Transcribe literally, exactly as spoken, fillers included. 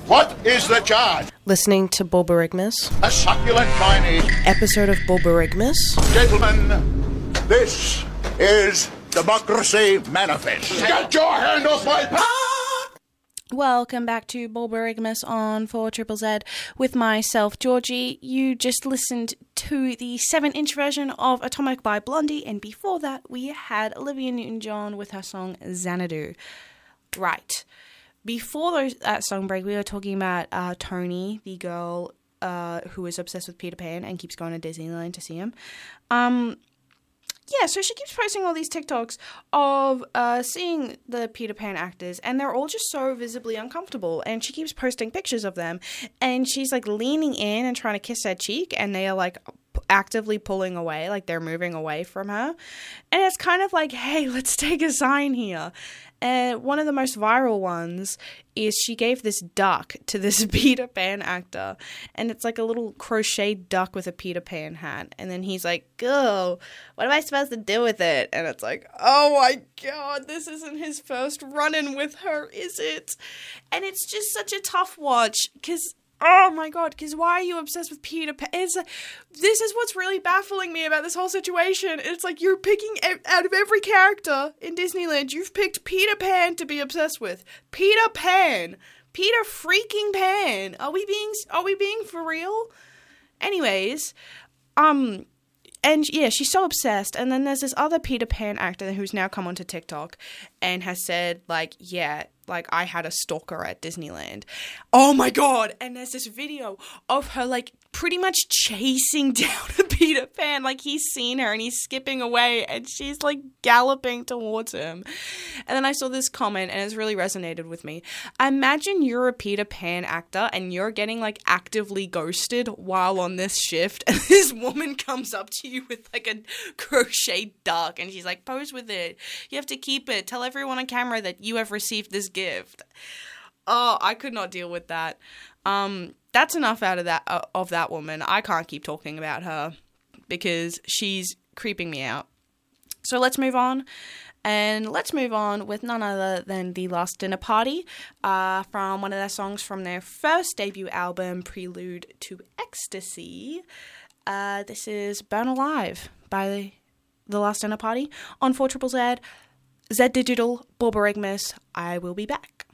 What is the charge? Listening to Borborygmus. A succulent Chinese Episode of Borborygmus. Gentlemen, this is Democracy Manifest. Get your hand off my pot! Welcome back to Borborygmus on four Triple Z with myself, Georgie. You just listened to the seven inch version of Atomic by Blondie, and before that we had Olivia Newton-John with her song Xanadu. Right. Before those, that song break, we were talking about uh, Tony, the girl uh, who is obsessed with Peter Pan and keeps going to Disneyland to see him. Um... Yeah, so she keeps posting all these TikToks of uh, seeing the Peter Pan actors, and they're all just so visibly uncomfortable, and she keeps posting pictures of them, and she's, like, leaning in and trying to kiss their cheek, and they are, like, actively pulling away, like, they're moving away from her, and it's kind of like, hey, let's take a sign here. And one of the most viral ones is she gave this duck to this Peter Pan actor, and it's like a little crocheted duck with a Peter Pan hat, and then he's like, "Go, what am I supposed to do with it?" And it's like, oh my god, this isn't his first run-in with her, is it? And it's just such a tough watch, because oh my god, because why are you obsessed with Peter Pan? It's like, this is what's really baffling me about this whole situation. It's like you're picking, out of every character in Disneyland, you've picked Peter Pan to be obsessed with. Peter Pan. Peter freaking Pan. Are we being, are we being for real? Anyways, um... And yeah, she's so obsessed. And then there's this other Peter Pan actor who's now come onto TikTok and has said, like, yeah, like, I had a stalker at Disneyland. Oh my god! And there's this video of her, like, pretty much chasing down a Peter Pan. Like, he's seen her and he's skipping away and she's, like, galloping towards him. And then I saw this comment and it's really resonated with me. Imagine you're a Peter Pan actor and you're getting, like, actively ghosted while on this shift, and this woman comes up to you with, like, a crochet duck and she's like, pose with it. You have to keep it. Tell everyone on camera that you have received this gift. Oh, I could not deal with that. Um, that's enough out of that uh, of that woman. I can't keep talking about her because she's creeping me out. So let's move on. And let's move on with none other than The Last Dinner Party uh, from one of their songs from their first debut album, Prelude to Ecstasy. Uh, this is Burn Alive by The Last Dinner Party on four Triple Z, Z Digital, Borborygmus. I will be back.